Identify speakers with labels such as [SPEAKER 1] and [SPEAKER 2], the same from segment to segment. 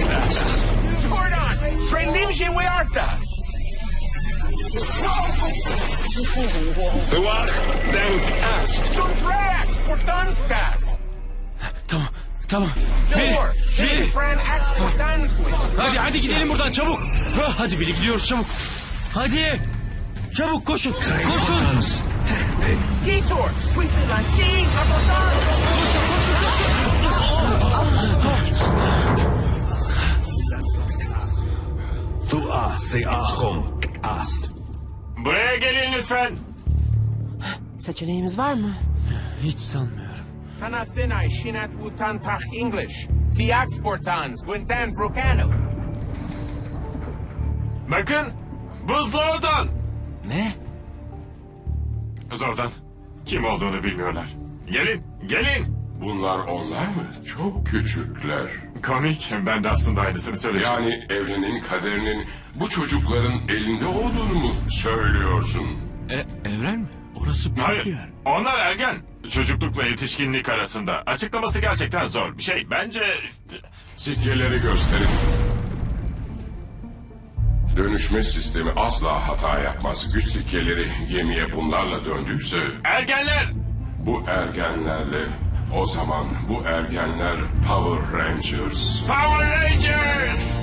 [SPEAKER 1] Zordon, prendem-se o arta.
[SPEAKER 2] Tuach, denk ast.
[SPEAKER 1] Contrax, portanskas.
[SPEAKER 3] Tamam.
[SPEAKER 1] Door,
[SPEAKER 3] Biri.
[SPEAKER 1] Fran Ax portansquis.
[SPEAKER 3] Hadi gidelim buradan çabuk. Hadi Billy gidiyoruz çabuk. Hadi. Çabuk koşun. Koşun.
[SPEAKER 1] Gitor, Twistilantin, Aportan.
[SPEAKER 2] Tuach se achum ast.
[SPEAKER 4] Buraya gelin lütfen.
[SPEAKER 5] Seçeneğimiz var mı?
[SPEAKER 3] Hiç sanmıyorum.
[SPEAKER 1] Hanathinai, Shinat Wutan Tach English. Tiax portans, Gwintan Brocano.
[SPEAKER 4] Bakın, bu Zordon.
[SPEAKER 3] Ne?
[SPEAKER 4] Zordon, kim olduğunu bilmiyorlar. Gelin.
[SPEAKER 6] Bunlar onlar mı? Çok küçükler.
[SPEAKER 4] Komik, ben de aslında aynısını söylemiştim.
[SPEAKER 6] Yani evrenin kaderinin bu çocukların elinde olduğunu mu söylüyorsun?
[SPEAKER 3] Evren mi? Orası büyük
[SPEAKER 4] Hayır,
[SPEAKER 3] bir yer.
[SPEAKER 4] onlar ergen. Çocuklukla yetişkinlik arasında. Açıklaması gerçekten zor bir şey. Bence...
[SPEAKER 6] Sikkeleri gösterin. Dönüşme sistemi asla hata yapmaz. Güç sikkeleri gemiye bunlarla döndüyse
[SPEAKER 4] Ergenler!
[SPEAKER 6] bu ergenlerle o zaman bu ergenler Power Rangers.
[SPEAKER 4] Power Rangers!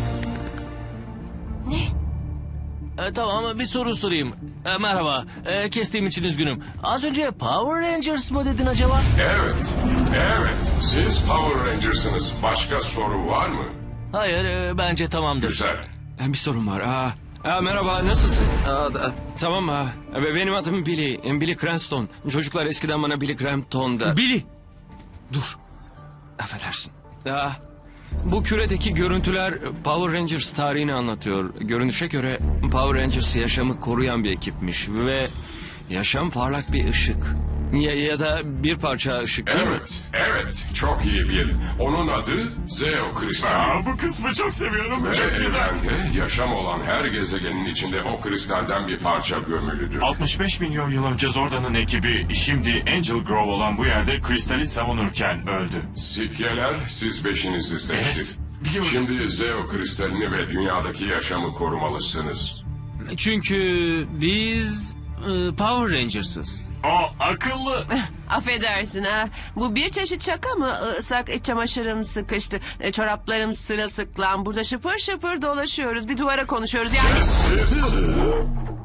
[SPEAKER 3] Tamam bir soru sorayım. Merhaba. Kestiğim için üzgünüm. Az önce Power Rangers mı dedin acaba?
[SPEAKER 6] Evet. Siz Power Rangers'ınız. Başka soru var mı?
[SPEAKER 3] Hayır bence tamamdır.
[SPEAKER 6] Güzel.
[SPEAKER 7] Bir sorun var. Merhaba, nasılsın? Tamam, benim adım Billy. Billy Cranston. Çocuklar eskiden bana Billy Crampton der.
[SPEAKER 3] Billy. Dur.
[SPEAKER 7] Affedersin. Bu küredeki görüntüler Power Rangers tarihini anlatıyor. Görünüşe göre Power Rangers yaşamı koruyan bir ekipmiş ve yaşam parlak bir ışık. Ya da bir parça ışık değil mi?
[SPEAKER 6] Evet. Çok iyi bil. Onun adı Zeo Kristal.
[SPEAKER 4] Bu kısmı çok seviyorum.
[SPEAKER 6] Ve
[SPEAKER 4] Çok güzel.
[SPEAKER 6] evrende yaşam olan her gezegenin içinde o kristalden bir parça gömülüdür.
[SPEAKER 4] 65 milyon yıl önce Zordon'un ekibi şimdi Angel Grove olan bu yerde kristali savunurken öldü.
[SPEAKER 6] Sikkeler siz beşinizi seçti.
[SPEAKER 4] Evet, biliyorum.
[SPEAKER 6] Şimdi Zeo kristalini ve dünyadaki yaşamı korumalısınız.
[SPEAKER 3] Çünkü biz Power Rangers'ız.
[SPEAKER 4] O akıllı.
[SPEAKER 5] Affedersin ha. Bu bir çeşit şaka mı? Islak iç çamaşırım sıkıştı. Çoraplarım sırılsıklam. Burada şıpır şıpır dolaşıyoruz. Bir duvara konuşuyoruz yani.